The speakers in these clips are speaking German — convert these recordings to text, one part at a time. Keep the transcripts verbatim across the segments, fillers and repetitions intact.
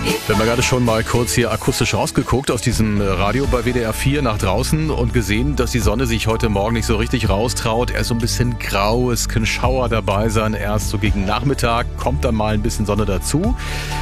Wir haben ja gerade schon mal kurz hier akustisch rausgeguckt aus diesem Radio bei W D R vier nach draußen und gesehen, dass die Sonne sich heute Morgen nicht so richtig raustraut. Erst so ein bisschen grau, es können Schauer dabei sein. Erst so gegen Nachmittag kommt dann mal ein bisschen Sonne dazu.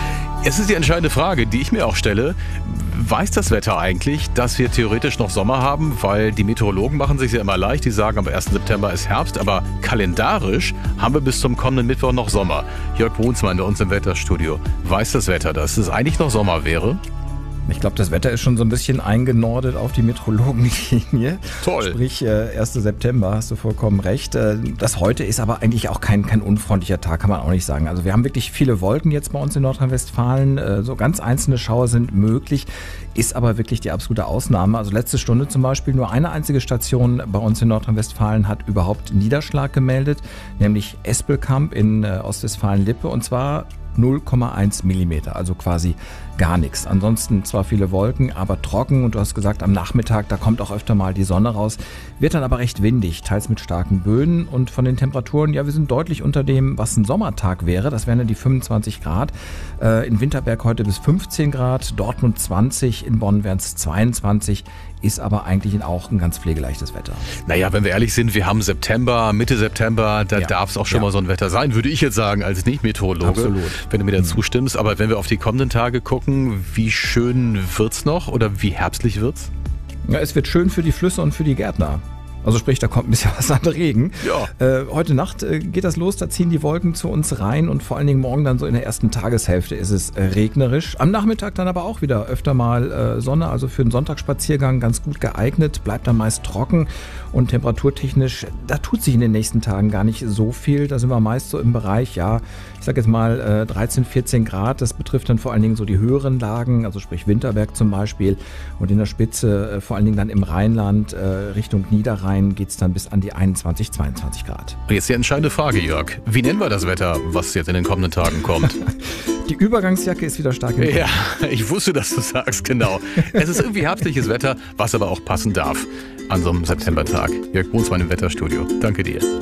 Es ist die entscheidende Frage, die ich mir auch stelle. Weiß das Wetter eigentlich, dass wir theoretisch noch Sommer haben? Weil die Meteorologen machen sich ja immer leicht. Die sagen, am ersten September ist Herbst. Aber kalendarisch haben wir bis zum kommenden Mittwoch noch Sommer. Jörg Brunsmann bei uns im Wetterstudio. Weiß das Wetter, dass es eigentlich noch Sommer wäre? Ich glaube, das Wetter ist schon so ein bisschen eingenordet auf die Meteorologenlinie. Toll. Sprich, äh, ersten September, hast du vollkommen recht. Äh, das heute ist aber eigentlich auch kein, kein unfreundlicher Tag, kann man auch nicht sagen. Also wir haben wirklich viele Wolken jetzt bei uns in Nordrhein-Westfalen. Äh, so ganz einzelne Schauer sind möglich, ist aber wirklich die absolute Ausnahme. Also letzte Stunde zum Beispiel, nur eine einzige Station bei uns in Nordrhein-Westfalen hat überhaupt Niederschlag gemeldet, nämlich Espelkamp in äh, Ostwestfalen-Lippe, und zwar null Komma eins Millimeter, also quasi gar nichts. Ansonsten zwar viele Wolken, aber trocken, und du hast gesagt, am Nachmittag, da kommt auch öfter mal die Sonne raus, wird dann aber recht windig, teils mit starken Böen, und von den Temperaturen, ja, wir sind deutlich unter dem, was ein Sommertag wäre. Das wären dann die fünfundzwanzig Grad. Äh, in Winterberg heute bis fünfzehn Grad, Dortmund zwanzig, in Bonn wären es zweiundzwanzig, ist aber eigentlich auch ein ganz pflegeleichtes Wetter. Naja, wenn wir ehrlich sind, wir haben September, Mitte September, da ja. darf es auch schon ja. mal so ein Wetter sein, würde ich jetzt sagen, als Nicht-Meteorologe. Absolut. Wenn du mir da mhm. zustimmst. Aber wenn wir auf die kommenden Tage gucken, wie schön wird's noch oder wie herbstlich wird's? Ja, es wird schön für die Flüsse und für die Gärtner. Also sprich, da kommt ein bisschen was an Regen. Ja. Äh, heute Nacht äh, geht das los, da ziehen die Wolken zu uns rein, und vor allen Dingen morgen dann so in der ersten Tageshälfte ist es äh, regnerisch. Am Nachmittag dann aber auch wieder öfter mal äh, Sonne, also für einen Sonntagsspaziergang ganz gut geeignet, bleibt dann meist trocken, und temperaturtechnisch, da tut sich in den nächsten Tagen gar nicht so viel. Da sind wir meist so im Bereich, ja, ich sag jetzt mal äh, dreizehn, vierzehn Grad. Das betrifft dann vor allen Dingen so die höheren Lagen, also sprich Winterberg zum Beispiel, und in der Spitze äh, vor allen Dingen dann im Rheinland äh, Richtung Niederrhein geht es dann bis an die einundzwanzig, zweiundzwanzig Grad. Und jetzt die entscheidende Frage, Jörg. Wie nennen wir das Wetter, was jetzt in den kommenden Tagen kommt? Die Übergangsjacke ist wieder stark im Kommen. Ja, ich wusste, dass du sagst, genau. Es ist irgendwie herbstliches Wetter, was aber auch passen darf an so einem Septembertag. Jörg Brunsmann im Wetterstudio. Danke dir.